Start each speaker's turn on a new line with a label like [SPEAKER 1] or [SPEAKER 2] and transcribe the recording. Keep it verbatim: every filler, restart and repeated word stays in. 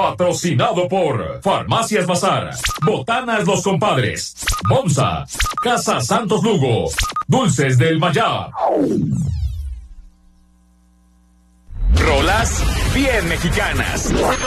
[SPEAKER 1] Patrocinado por Farmacias Bazar, Botanas Los Compadres, Monza, Casa Santos Lugo, Dulces del Mayab.
[SPEAKER 2] Rolas bien mexicanas.